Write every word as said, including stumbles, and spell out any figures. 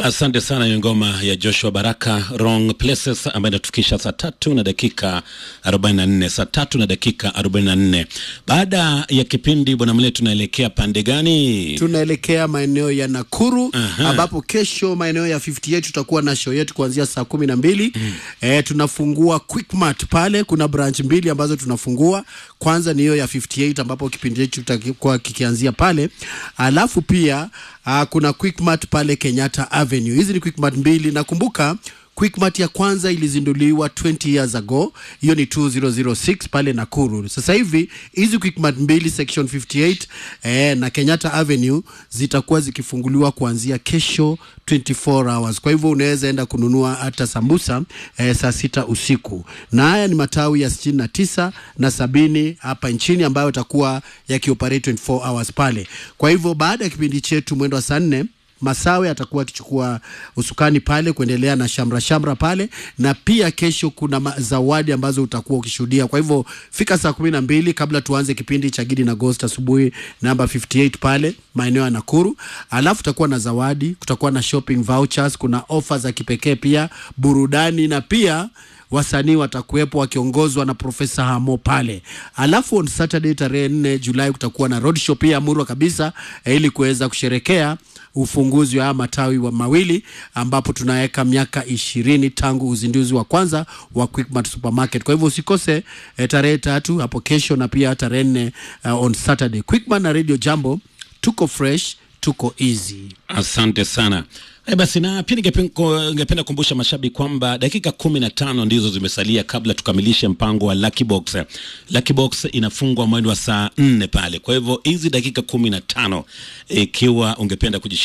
Asante sana, ni ngoma ya Joshua Baraka, Wrong Places, ambayo inatufikisha saa tatu na dakika arobaini na nne, saa tatu na dakika arobaini na nne. Baada ya kipindi bwana Mle, tunaelekea pande gani? Tunaelekea maeneo ya Nakuru. Aha. Ambapo kesho maeneo ya fifty eight tutakuwa na show yetu kuanzia saa kumi na mbili. Mm. Eh, tunafungua Quickmart pale, kuna branch mbili ambazo tunafungua. Kwanza ni hiyo ya fifty eight ambapo kipindi chetu kitakuwa kikianzia pale. Alafu pia uh, kuna Quickmart pale Kenyatta Avenue. Hizi ni Quickmart mbili. Nakumbuka Quickmart ya kwanza ilizinduliwa twenty years ago. Hiyo ni two thousand six pale Nakuru. Sasa hivi hizi Quickmart mbili section fifty eight eh, na Kenyatta Avenue zitakuwa zikifunguliwa kuanzia kesho twenty-four hours. Kwa hivyo unaweza enda kununua hata sambusa eh, saa sita usiku. Na haya ni matawi ya sitini na tisa na sabini hapa nchini ambayo yatakuwa yakioperate twenty-four hours pale. Kwa hivyo baada ya kipindi chetu mwendo wa saa nne, Masawe atakuwa akichukua usukani pale kuendelea na shamra shamra pale, na pia kesho kuna zawadi ambazo utakuwa ukishuhudia. Kwa hivyo fika saa kumi na mbili kabla tuanze kipindi cha Gidi na Ghost asubuhi namba fifty eight pale maeneo ya Nakuru. Alafu tutakuwa na zawadi, kutakuwa na shopping vouchers, kuna offers za kipekee pia, burudani, na pia wasanii watakuwepo wakiongozwa na Profesa Hamo pale. Alafu on Saturday tarehe nne Julai kutakuwa na road show pia murwa kabisa, eh, ili kuweza kusherekea ufunguzi wa matawi wa mawili ambapo tunaweka miaka ishirini tangu uzinduzi wa kwanza wa Quickmart Supermarket. Kwa hivyo usikose eh, tarehe tatu hapo kesho, na pia tarehe nne uh, on Saturday. Quickmart na Radio Jambo, tuko fresh, tuko easy. Asante sana. E basi, na pia ningependa kukumbusha mashabiki kwamba dakika kumi na tano ndizo zimesalia kabla tukamilishe mpango wa Lucky Box. Lucky Box inafungwa mwendo wa saa nne pale. Kwa hivyo hizi dakika kumi na tano ikiwa ungependa kujishindia